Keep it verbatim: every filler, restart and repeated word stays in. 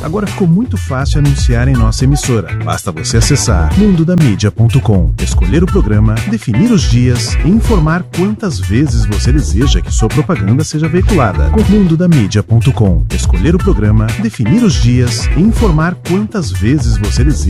Agora ficou muito fácil anunciar em nossa emissora. Basta você acessar mundo da mídia ponto com, escolher o programa, definir os dias e informar quantas vezes você deseja que sua propaganda seja veiculada. Com mundo da mídia ponto com, escolher o programa, definir os dias e informar quantas vezes você deseja